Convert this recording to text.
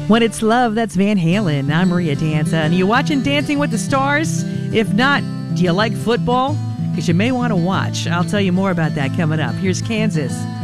When It's Love, that's Van Halen. I'm Maria Danza. And are you watching Dancing with the Stars? If not, do you like football? Because you may want to watch. I'll tell you more about that coming up. Here's Kansas.